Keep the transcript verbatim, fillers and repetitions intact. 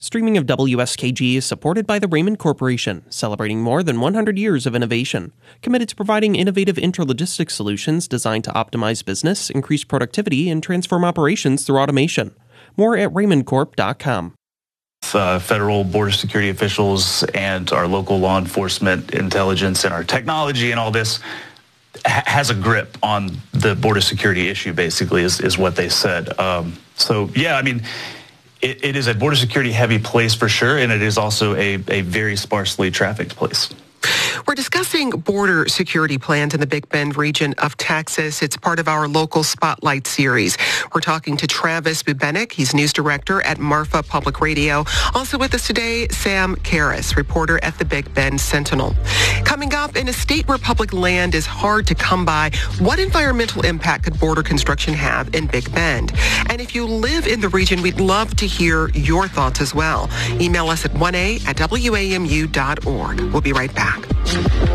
Streaming of W S K G is supported by the Raymond Corporation, celebrating more than one hundred years of innovation, committed to providing innovative intralogistics solutions designed to optimize business, increase productivity, and transform operations through automation. More at raymond corp dot com. Uh, federal border security officials and our local law enforcement intelligence and our technology and all this ha- has a grip on the border security issue, basically, is, is what they said. Um, so, yeah, I mean, it, it is a border security heavy place for sure, and it is also a, a very sparsely trafficked place. We're discussing border security plans in the Big Bend region of Texas. It's part of our local Spotlight series. We're talking to Travis Bubenik. He's news director at Marfa Public Radio. Also with us today, Sam Karras, reporter at the Big Bend Sentinel. Coming up, in a state where public land is hard to come by, what environmental impact could border construction have in Big Bend? And if you live in the region, we'd love to hear your thoughts as well. Email us at one a at w a m u dot org. We'll be right back.